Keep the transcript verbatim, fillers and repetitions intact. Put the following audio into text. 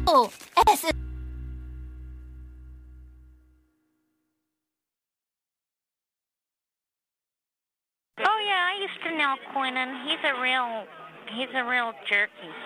Oh, es ist Oh yeah, I used to know Quinnen. He's a real, he's a real jerky.